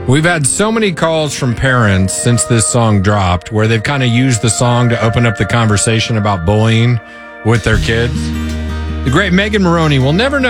We've had so many calls from parents since this song dropped where they've kind of used the song to open up the conversation about bullying with their kids. The great Megan Maroney will never know